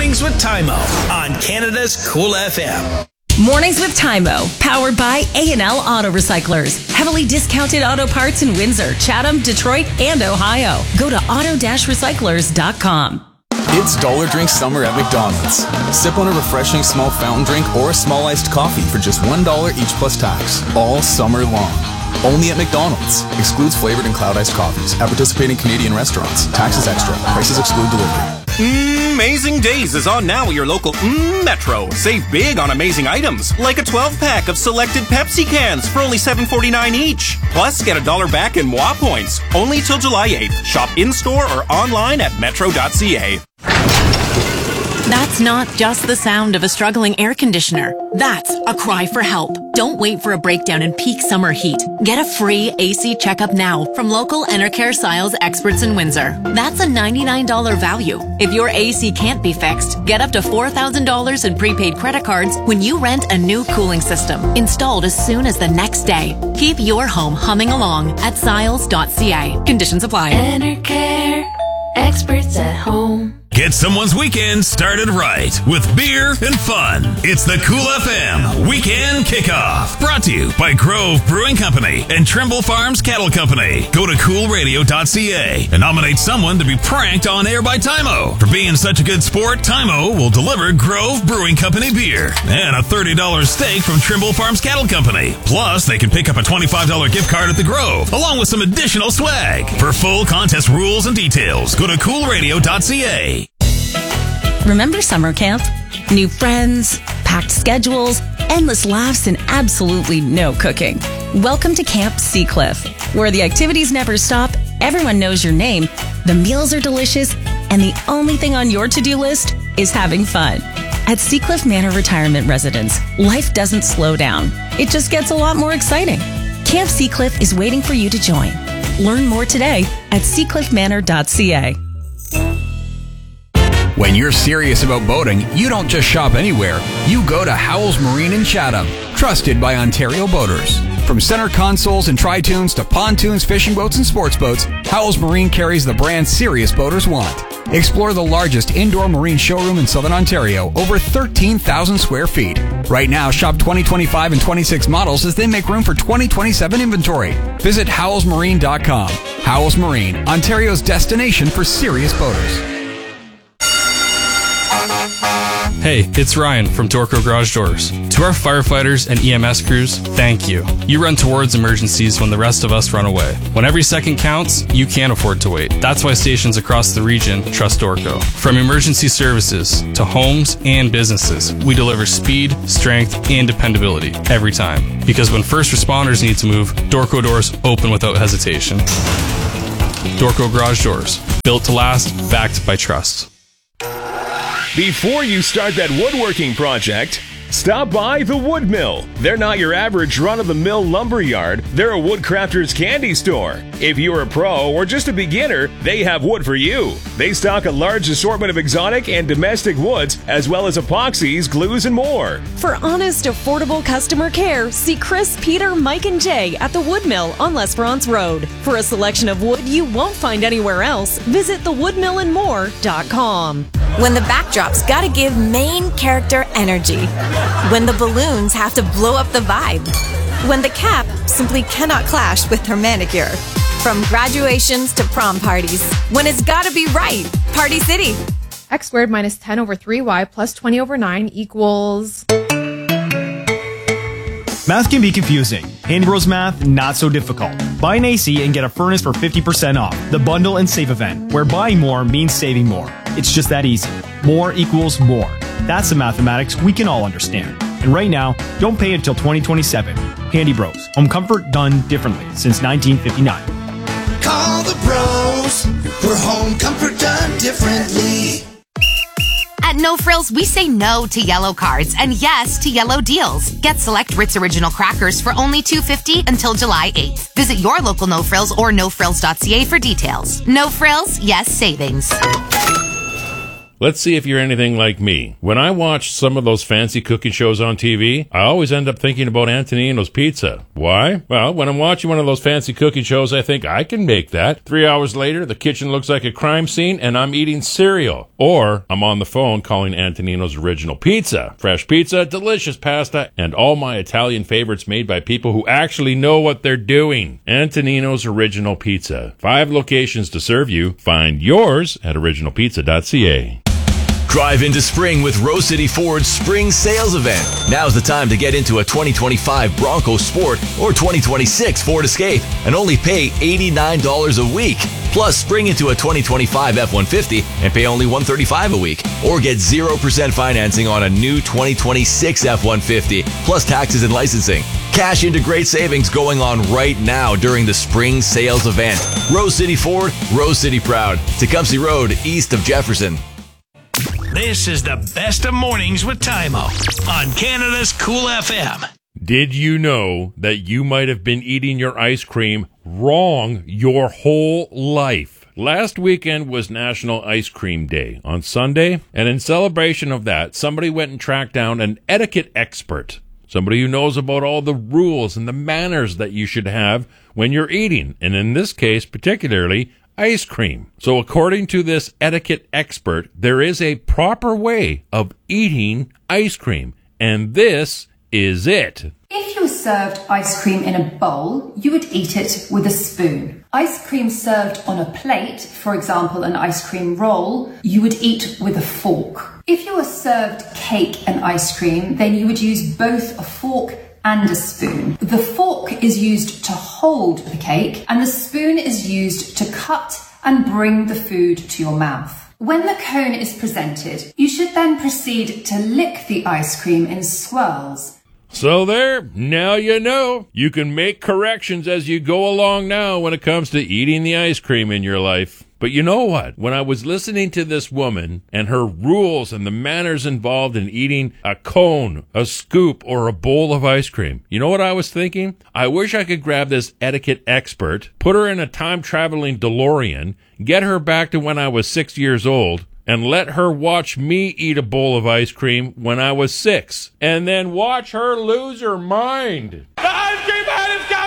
Mornings with Tymo on Canada's Cool FM. Mornings with Tymo, powered by A&L Auto Recyclers. Heavily discounted auto parts in Windsor, Chatham, Detroit, and Ohio. Go to auto-recyclers.com. It's Dollar Drink Summer at McDonald's. Sip on a refreshing small fountain drink or a small iced coffee for just $1 each plus tax, all summer long. Only at McDonald's. Excludes flavored and cloud iced coffees at participating Canadian restaurants. Taxes extra. Prices exclude delivery. Amazing Days is on now at your local Metro. Save big on amazing items, like a 12-pack of selected Pepsi cans for only $7.49 each. Plus, get $1 back in MOA points, only till July 8th. Shop in-store or online at metro.ca. That's not just the sound of a struggling air conditioner. That's a cry for help. Don't wait for a breakdown in peak summer heat. Get a free AC checkup now from local Enercare Siles experts in Windsor. That's a $99 value. If your AC can't be fixed, get up to $4,000 in prepaid credit cards when you rent a new cooling system, installed as soon as the next day. Keep your home humming along at siles.ca. Conditions apply. Enercare, experts at home. Get someone's weekend started right with beer and fun. It's the Cool FM Weekend Kickoff. Brought to you by Grove Brewing Company and Trimble Farms Cattle Company. Go to coolradio.ca and nominate someone to be pranked on air by Tymo. For being such a good sport, Tymo will deliver Grove Brewing Company beer and a $30 steak from Trimble Farms Cattle Company. Plus, they can pick up a $25 gift card at the Grove, along with some additional swag. For full contest rules and details, go to coolradio.ca. Remember summer camp? New friends, packed schedules, endless laughs, and absolutely no cooking. Welcome to Camp Seacliff, where the activities never stop, everyone knows your name, the meals are delicious, and the only thing on your to-do list is having fun. At Seacliff Manor Retirement Residence, life doesn't slow down. It just gets a lot more exciting. Camp Seacliff is waiting for you to join. Learn more today at seacliffmanor.ca. When you're serious about boating, you don't just shop anywhere. You go to Howells Marine in Chatham, trusted by Ontario boaters. From center consoles and tri-tunes to pontoons, fishing boats, and sports boats, Howells Marine carries the brand serious boaters want. Explore the largest indoor marine showroom in Southern Ontario, over 13,000 square feet. Right now, shop 2025 and 26 models as they make room for 2027 inventory. Visit howellsmarine.com. Howells Marine, Ontario's destination for serious boaters. Hey, it's Ryan from Dorco Garage Doors. To our firefighters and EMS crews, thank you. You run towards emergencies when the rest of us run away. When every second counts, you can't afford to wait. That's why stations across the region trust Dorco. From emergency services to homes and businesses, we deliver speed, strength, and dependability every time. Because when first responders need to move, Dorco doors open without hesitation. Dorco Garage Doors, built to last, backed by trust. Before you start that woodworking project, stop by the Wood Mill. They're not your average run-of-the-mill lumber yard. They're a woodcrafter's candy store. If you're a pro or just a beginner, they have wood for you. They stock a large assortment of exotic and domestic woods, as well as epoxies, glues, and more. For honest, affordable customer care, see Chris, Peter, Mike, and Jay at the Wood Mill on L'Esperance Road. For a selection of wood you won't find anywhere else, visit thewoodmillandmore.com. When the backdrop's gotta give main character energy. When the balloons have to blow up the vibe. When the cap simply cannot clash with her manicure. From graduations to prom parties. When it's gotta be right. Party City. X squared minus 10 over 3y plus 20 over 9 equals... Math can be confusing. Handy Bros Math, not so difficult. Buy an AC and get a furnace for 50% off. The Bundle and Save event, where buying more means saving more. It's just that easy. More equals more. That's the mathematics we can all understand. And right now, don't pay until 2027. Handy Bros. Home comfort done differently since 1959. Call the bros for home comfort done differently. At No Frills, we say no to yellow cards and yes to yellow deals. Get select Ritz Original crackers for only $2.50 until July 8th. Visit your local No Frills or nofrills.ca for details. No Frills, yes savings. Let's see if you're anything like me. When I watch some of those fancy cooking shows on TV, I always end up thinking about Antonino's Pizza. Why? Well, when I'm watching one of those fancy cooking shows, I think I can make that. 3 hours later, the kitchen looks like a crime scene and I'm eating cereal. Or I'm on the phone calling Antonino's Original Pizza. Fresh pizza, delicious pasta, and all my Italian favorites made by people who actually know what they're doing. Antonino's Original Pizza. 5 locations to serve you. Find yours at originalpizza.ca. Drive into spring with Rose City Ford's Spring Sales Event. Now's the time to get into a 2025 Bronco Sport or 2026 Ford Escape and only pay $89 a week. Plus, spring into a 2025 F-150 and pay only $135 a week. Or get 0% financing on a new 2026 F-150, plus taxes and licensing. Cash into great savings going on right now during the Spring Sales Event. Rose City Ford, Rose City proud. Tecumseh Road, east of Jefferson. This is the best of mornings with Tymo on Canada's Cool FM. Did you know that you might have been eating your ice cream wrong your whole life? Last weekend was National Ice Cream Day on Sunday, and in celebration of that, somebody went and tracked down an etiquette expert, somebody who knows about all the rules and the manners that you should have when you're eating, and in this case, particularly, ice cream. So according to this etiquette expert, there is a proper way of eating ice cream, and this is it. If you were served ice cream in a bowl, you would eat it with a spoon. Ice cream served on a plate, for example an ice cream roll, you would eat with a fork. If you were served cake and ice cream, then you would use both a fork and a spoon. The fork is used to hold the cake and the spoon is used to cut and bring the food to your mouth. When the cone is presented, you should then proceed to lick the ice cream in swirls. So there, now you know. You can make corrections as you go along now when it comes to eating the ice cream in your life. But you know what? When I was listening to this woman and her rules and the manners involved in eating a cone, a scoop, or a bowl of ice cream, you know what I was thinking? I wish I could grab this etiquette expert, put her in a time-traveling DeLorean, get her back to when I was 6 years old, and let her watch me eat a bowl of ice cream when I was 6, and then watch her lose her mind. The ice cream man is coming!